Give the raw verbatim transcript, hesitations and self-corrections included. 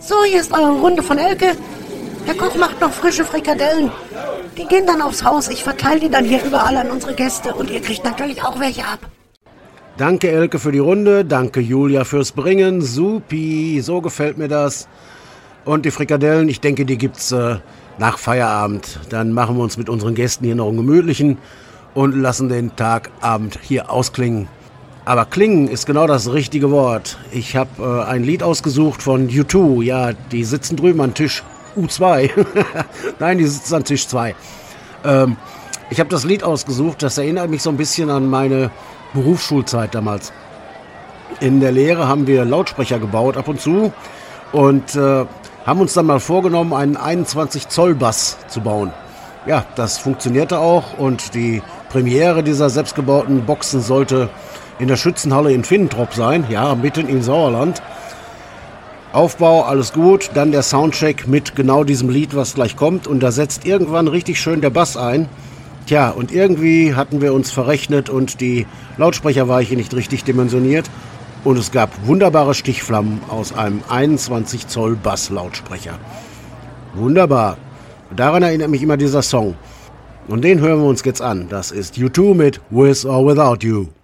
So, hier ist eure Runde von Elke. Der Koch macht noch frische Frikadellen. Die gehen dann aufs Haus. Ich verteile die dann hier überall an unsere Gäste. Und ihr kriegt natürlich auch welche ab. Danke Elke für die Runde, danke Julia fürs Bringen. Supi, so gefällt mir das. Und die Frikadellen, ich denke, die gibt's äh, nach Feierabend. Dann machen wir uns mit unseren Gästen hier noch einen gemütlichen und lassen den Tagabend hier ausklingen. Aber klingen ist genau das richtige Wort. Ich habe äh, ein Lied ausgesucht von U zwei. Ja, die sitzen drüben an Tisch U zwei. Nein, die sitzen an Tisch zwei. Ähm, ich habe das Lied ausgesucht, das erinnert mich so ein bisschen an meine Berufsschulzeit damals. In der Lehre haben wir Lautsprecher gebaut ab und zu und äh, haben uns dann mal vorgenommen, einen einundzwanzig Zoll Bass zu bauen. Ja, das funktionierte auch und die Premiere dieser selbstgebauten Boxen sollte in der Schützenhalle in Finnentrop sein, ja, mitten im Sauerland. Aufbau, alles gut, dann der Soundcheck mit genau diesem Lied, was gleich kommt, und da setzt irgendwann richtig schön der Bass ein. Tja, und irgendwie hatten wir uns verrechnet und die Lautsprecherweiche nicht richtig dimensioniert und es gab wunderbare Stichflammen aus einem einundzwanzig Zoll Basslautsprecher. Wunderbar. Daran erinnert mich immer dieser Song. Und den hören wir uns jetzt an. Das ist U zwei mit With or Without You.